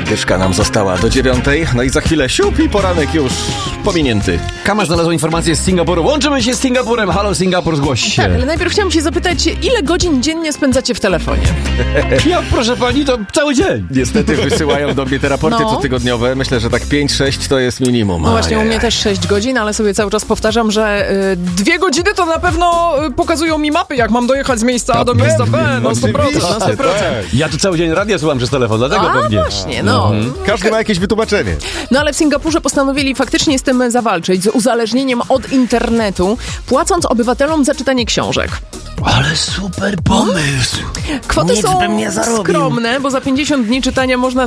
dyszka nam została do 9. No i za chwilę siup i poranek już pominięty. Kama znalazła informację z Singapuru. Łączymy się z Singapurem. Halo Singapur, zgłoś się. Tak, ale najpierw chciałam się zapytać, ile godzin dziennie spędzacie w telefonie? Ja, proszę pani, to cały dzień. Niestety wysyłają do mnie te raporty cotygodniowe. Myślę, że tak 5-6 to jest minimum. No właśnie, u mnie też 6 godzin, ale sobie cały czas powtarzam, że 2 godziny to na pewno pokazują mi mapy, jak mam dojechać z miejsca A do miejsca B. No 100%, na 100%. Tak. Ja tu cały dzień radio słucham przez telefon, dlatego pewnie. Właśnie, no. Każdy ma jakieś wytłumaczenie. No ale w Singapurze postanowili faktycznie z tym zawalczyć, z uzależnieniem od internetu, płacąc obywatelom za czytanie książek. Ale super pomysł. Kwoty Nic są bym nie zarobił. skromne, bo za 50 dni czytania można